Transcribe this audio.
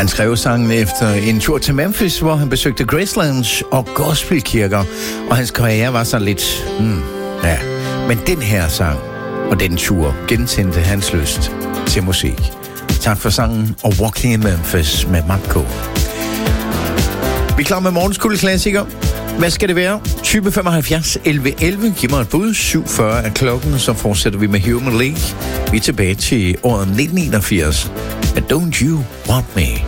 Han skrev sangen efter en tur til Memphis, hvor han besøgte Gracelands og gospelkirker, og hans karriere var så lidt... ja. Men den her sang og den tur gentændte hans lyst til musik. Tak for sangen og Walking in Memphis med Mark K. Vi er klar med morgens kuldeklassiker. Hvad skal det være? Type 75 11 11. Giv mig et bud. 7:40 er klokken, så fortsætter vi med Human League. Vi er tilbage til året 1981. But don't you want me?